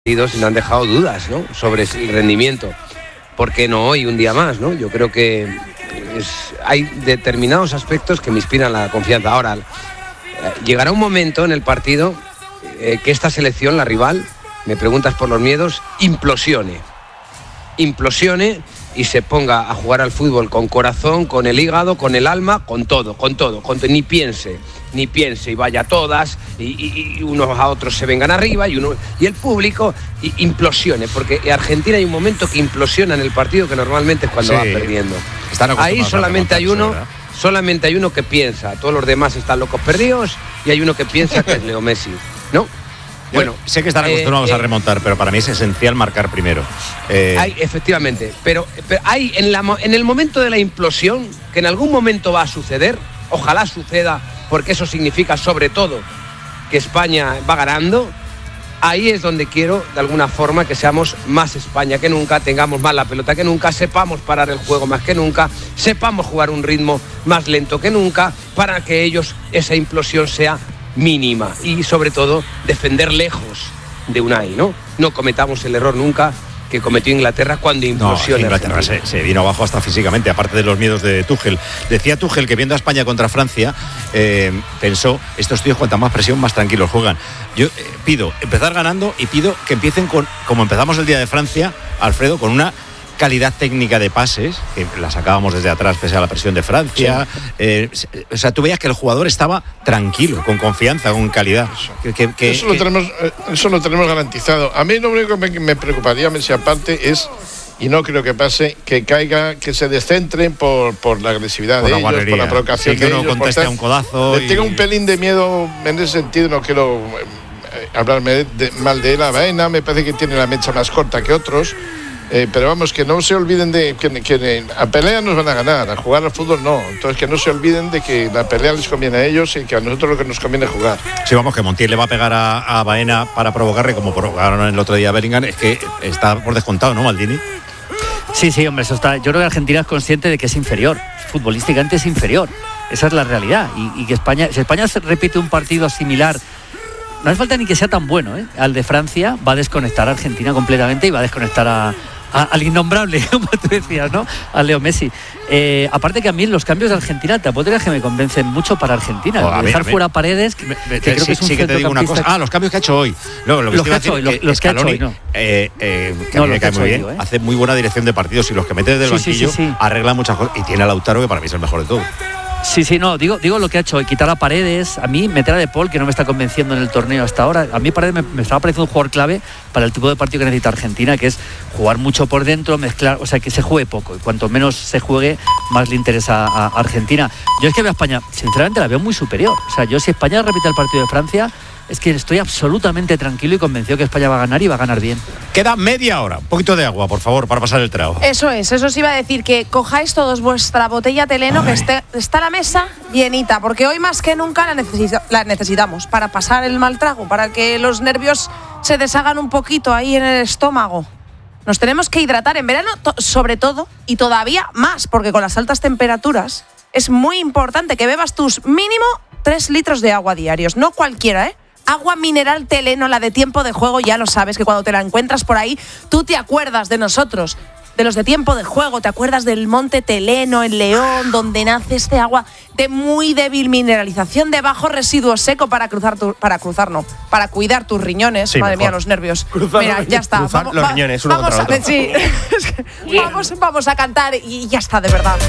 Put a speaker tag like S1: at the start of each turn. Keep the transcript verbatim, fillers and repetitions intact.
S1: y no han dejado dudas, ¿no?, sobre el rendimiento. ¿Por qué no hoy un día más, no? Yo creo que es, hay determinados aspectos que me inspiran la confianza. Ahora, llegará un momento en el partido eh, que esta selección, la rival, me preguntas por los miedos, implosione. Implosione y se ponga a jugar al fútbol con corazón, con el hígado, con el alma, con todo, con todo, con todo. Ni piense, ni piense y vaya todas y, y, y unos a otros se vengan arriba y uno y el público y implosione, porque en Argentina hay un momento que implosiona en el partido que normalmente es cuando sí, va perdiendo. Ahí solamente hay uno, ¿verdad? solamente hay uno que piensa, todos los demás están locos perdidos y hay uno que piensa que es Leo Messi, ¿no?
S2: Bueno, Yo sé que están acostumbrados eh, eh, a remontar, pero para mí es esencial marcar primero.
S1: Eh... Hay, efectivamente, pero, pero hay en, la, en el momento de la implosión, que en algún momento va a suceder, ojalá suceda, porque eso significa sobre todo que España va ganando, ahí es donde quiero, de alguna forma, que seamos más España que nunca, tengamos más la pelota que nunca, sepamos parar el juego más que nunca, sepamos jugar un ritmo más lento que nunca, para que ellos, esa implosión sea mínima y sobre todo defender lejos de Unai, ¿no? No cometamos el error nunca que cometió Inglaterra cuando implosiona.
S2: No, Inglaterra se, se vino abajo hasta físicamente, aparte de los miedos de Tuchel. Decía Tuchel que viendo a España contra Francia eh, pensó, estos tíos cuanta más presión más tranquilos juegan. Yo eh, pido empezar ganando y pido que empiecen con, como empezamos el día de Francia, Alfredo, con una calidad técnica de pases, que la sacábamos desde atrás pese a la presión de Francia. Sí. Eh, o sea, tú veías que el jugador estaba tranquilo, con confianza, con calidad. Que, que, que,
S3: eso, lo tenemos, eso lo tenemos garantizado. A mí lo único que me, me preocuparía, Messi, aparte, es, y no creo que pase, que caiga, que se descentren por, por la agresividad por de la ellos, por la provocación
S2: sí, que
S3: de
S2: uno
S3: ellos.
S2: conteste a un codazo.
S3: Le y... tengo un pelín de miedo en ese sentido, no quiero eh, hablarme de, mal de él. A Baena me parece que tiene la mecha más corta que otros. Eh, pero vamos, que no se olviden de que, que a pelea nos van a ganar, a jugar al fútbol no. Entonces que no se olviden de que la pelea les conviene a ellos y que a nosotros lo que nos conviene es jugar.
S2: Sí, vamos, que Montiel le va a pegar a, a Baena para provocarle, como provocaron el otro día a Bellingham. Es que está por descontado, ¿no, Maldini?
S4: Sí, sí, hombre, eso está. Yo creo que Argentina es consciente de que es inferior, futbolísticamente es inferior. Esa es la realidad. Y, y que España, si España se repite un partido similar, no hace falta ni que sea tan bueno, ¿eh?, al de Francia, va a desconectar a Argentina completamente y va a desconectar a A, al innombrable, como tú decías, ¿no?, a Leo Messi. Eh, aparte que a mí los cambios de Argentina tampoco te que me convencen mucho para Argentina. Oh, dejar fuera Paredes, que, que creo
S2: sí,
S4: que es un
S2: sí que te digo una cosa. Ah, los cambios que ha hecho hoy. No, lo que
S4: los que ha hecho hoy, los, los que ha hecho hoy, no.
S2: Eh, eh, que no, a mí me cae muy bien. Yo, ¿eh? Hace muy buena dirección de partidos y los que mete desde el sí, banquillo sí, sí, sí. arregla muchas cosas. Y tiene a Lautaro, que para mí es el mejor de todo.
S4: Sí, sí, no, digo, digo lo que ha hecho, quitar a Paredes, a mí meter a De Paul, que no me está convenciendo en el torneo hasta ahora. A mí Paredes me, me estaba pareciendo un jugador clave para el tipo de partido que necesita Argentina, que es jugar mucho por dentro, mezclar, o sea, que se juegue poco. Y cuanto menos se juegue, más le interesa a Argentina. Yo es que veo a España, sinceramente la veo muy superior. O sea, yo si España repite el partido de Francia, es que estoy absolutamente tranquilo y convencido que España va a ganar y va a ganar bien.
S2: Queda media hora. Un poquito de agua, por favor, para pasar el trago.
S5: Eso es, eso os iba a decir, que cojáis todos vuestra botella Teleno, Ay. que esté, está la mesa llenita, porque hoy más que nunca la, necesita, la necesitamos para pasar el mal trago, para que los nervios se deshagan un poquito ahí en el estómago. Nos tenemos que hidratar en verano, to- sobre todo, y todavía más, porque con las altas temperaturas es muy importante que bebas tus mínimo tres litros de agua diarios, no cualquiera, ¿eh? Agua mineral Teleno, la de Tiempo de Juego, ya lo sabes, que cuando te la encuentras por ahí, tú te acuerdas de nosotros, de los de Tiempo de Juego, te acuerdas del Monte Teleno en León, donde nace este agua de muy débil mineralización, de bajo residuo seco para cruzar, tu, para cruzar no, para cuidar tus riñones. Sí, madre mejor. Mía, los nervios.
S2: Cruzar
S5: Mira, ya está.
S2: Cruzar
S5: vamos,
S2: los
S5: va,
S2: riñones, uno
S5: vamos
S2: contra
S5: a ver, sí. vamos, vamos a cantar y ya está, de verdad.